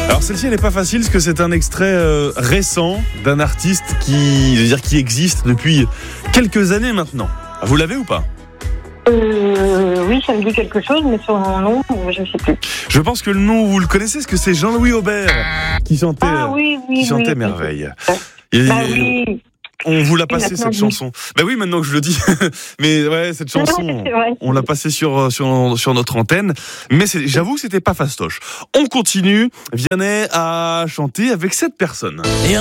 Alors celle-ci elle n'est pas facile parce que c'est un extrait récent d'un artiste qui existe depuis quelques années maintenant. Vous l'avez ou pas ? Oui, ça me dit quelque chose, mais son nom, je ne sais plus. Je pense que le nom vous le connaissez, parce que c'est Jean-Louis Aubert qui chantait, Oui, Merveille. Oui. On vous l'a passé cette chanson. Oui, maintenant que je le dis. Mais ouais, cette chanson, on l'a passée sur notre antenne. Mais j'avoue que c'était pas fastoche. On continue. Vianney a chanté avec cette personne.